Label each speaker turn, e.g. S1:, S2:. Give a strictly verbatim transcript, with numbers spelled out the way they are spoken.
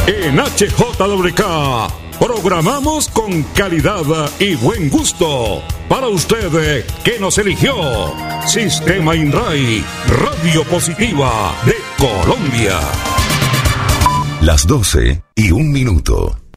S1: En H J W K programamos con calidad y buen gusto para usted que nos eligió. Sistema INRAI, Radio Positiva de Colombia.
S2: Las doce y un minuto.